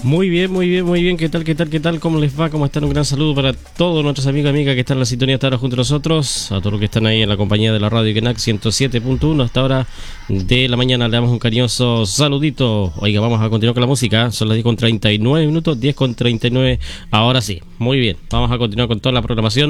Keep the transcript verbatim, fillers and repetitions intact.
Muy bien, muy bien, muy bien. ¿Qué tal, qué tal, qué tal? ¿Cómo les va? ¿Cómo están? Un gran saludo para todos nuestros amigos y amigas que están en la sintonía hasta ahora junto a nosotros. A todos los que están ahí en la compañía de la radio Kenac ciento siete punto uno hasta ahora de la mañana. Le damos un cariñoso saludito. Oiga, vamos a continuar con la música. Son las diez con treinta y nueve minutos, diez con treinta y nueve. Ahora sí, muy bien. Vamos a continuar con toda la programación.